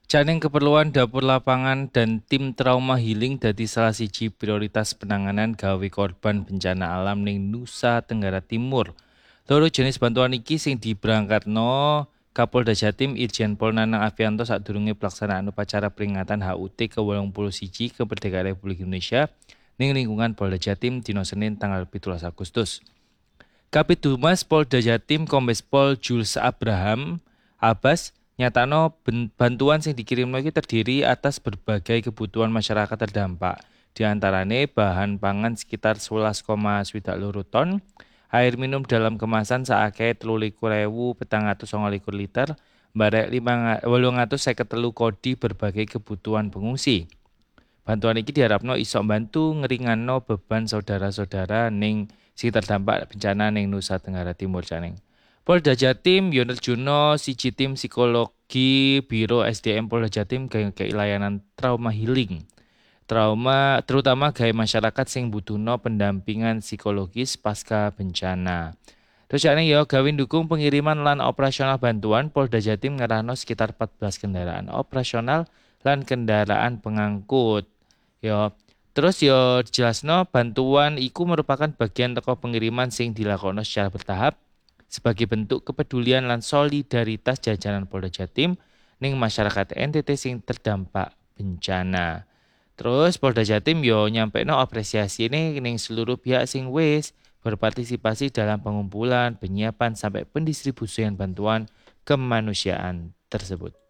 Janing keperluan dapur lapangan dan tim trauma healing dadi salah siji prioritas penanganan gawe korban bencana alam ning Nusa Tenggara Timur. Loro jenis bantuan iki sing diberangkatno Kapolda Jatim Irjen Pol Nanang Afianto sadurunge pelaksanaan upacara peringatan HUT ke-81 Kemerdekaan Republik Indonesia ning lingkungan Polda Jatim dina Senin tanggal 17 Agustus. Kabid Humas Polda Jatim Kombes Pol Jules Abraham Abbas nyatano bantuan sing dikirimno iki terdiri atas berbagai kebutuhan masyarakat terdampak. Di antarane bahan pangan sekitar 11,2 ton, air minum dalam kemasan saakeh 23.429 liter, barek 853 kodi berbagai kebutuhan pengungsi. Bantuan iki diharapno iso bantu ngeringanno beban saudara-saudara ning sing terdampak bencana ning Nusa Tenggara Timur janing. Polda Jatim yo nerjuno siji tim psikologi Biro SDM Polda Jatim gawe layanan trauma healing. Trauma terutama gawe masyarakat sing butuhno pendampingan psikologis pasca bencana. Terus jane yo gawe dukung pengiriman lan operasional bantuan Polda Jatim ngerahno sekitar 14 kendaraan operasional lan kendaraan pengangkut. Yo, terus yo jelasno bantuan iku merupakan bagian teko pengiriman sing dilakoni secara bertahap sebagai bentuk kepedulian lan solidaritas jajaran Polda Jatim ning masyarakat NTT sing terdampak bencana. Terus Polda Jatim yo nyampekno apresiasi ini ning seluruh pihak sing wis berpartisipasi dalam pengumpulan, penyiapan sampai pendistribusian bantuan kemanusiaan tersebut.